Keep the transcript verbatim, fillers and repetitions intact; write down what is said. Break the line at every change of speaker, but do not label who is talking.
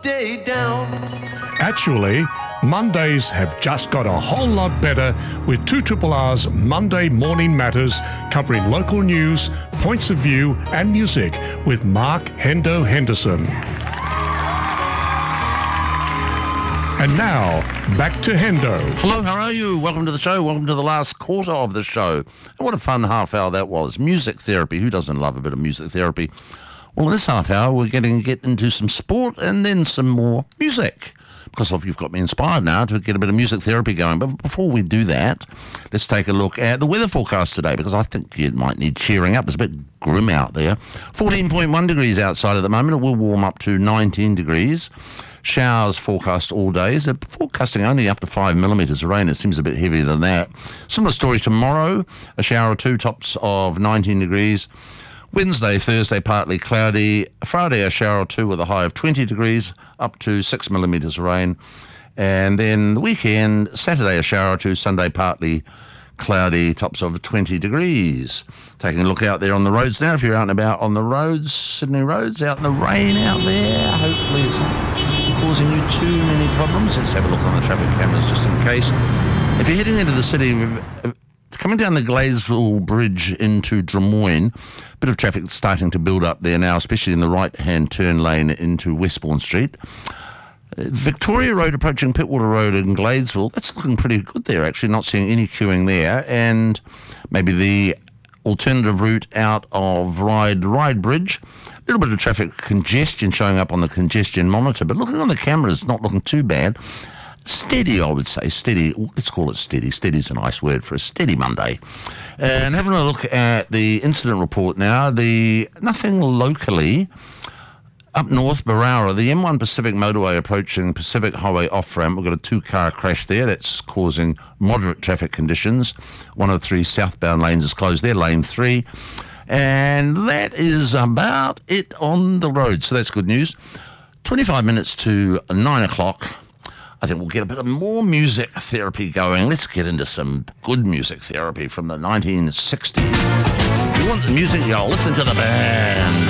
day down.
Actually, Mondays have just got a whole lot better with two R R's Monday Morning Matters, covering local news, points of view and music with Mark Hendo Henderson. And now, back to Hendo.
Hello, how are you? Welcome to the show. Welcome to the last quarter of the show. And what a fun half hour that was. Music therapy. Who doesn't love a bit of music therapy? Well, in this half hour, we're going to get into some sport and then some more music. Because you've got me inspired now to get a bit of music therapy going. But before we do that, let's take a look at the weather forecast today, because I think you might need cheering up. It's a bit grim out there. fourteen point one degrees outside at the moment. It will warm up to nineteen degrees. Showers forecast all days. They're forecasting only up to five millimetres of rain. It seems a bit heavier than that. Similar story tomorrow. A shower or two, tops of nineteen degrees. Wednesday, Thursday, partly cloudy. Friday, a shower or two with a high of twenty degrees, up to six millimetres of rain. And then the weekend, Saturday, a shower or two. Sunday, partly cloudy, tops of twenty degrees. Taking a look out there on the roads now. If you're out and about on the roads, Sydney roads, out in the rain out there, hopefully it's not causing you too many problems. Let's have a look on the traffic cameras just in case. If you're heading into the city, coming down the Gladesville Bridge into Drummoyne, a bit of traffic starting to build up there now, especially in the right-hand turn lane into Westbourne Street. Victoria Road approaching Pittwater Road in Gladesville, that's looking pretty good there, actually, not seeing any queuing there. And maybe the alternative route out of Ryde, Ryde Bridge, a little bit of traffic congestion showing up on the congestion monitor, but looking on the cameras, not looking too bad. Steady, I would say. Steady. Let's call it steady. Steady's a nice word for a steady Monday. And having a look at the incident report now, the nothing locally. Up north, Barara, the M one Pacific motorway approaching Pacific Highway off-ramp. We've got a two-car crash there. That's causing moderate traffic conditions. One of the three southbound lanes is closed there, lane three. And that is about it on the road. So that's good news. twenty-five minutes to nine o'clock. I think we'll get a bit of more music therapy going. Let's get into some good music therapy from the nineteen sixties. If you want the music, y'all listen to the band.